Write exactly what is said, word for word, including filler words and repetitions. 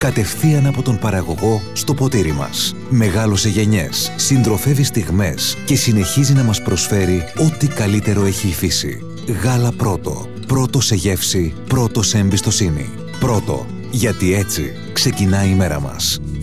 Κατευθείαν από τον παραγωγό στο ποτήρι μας. Μεγάλωσε γενιές, συντροφεύει στιγμές και συνεχίζει να μας προσφέρει ό,τι καλύτερο έχει η φύση. Γάλα Πρώτο. Πρώτο σε γεύση, πρώτο σε εμπιστοσύνη. Πρώτο, γιατί έτσι ξεκινάει η μέρα μας.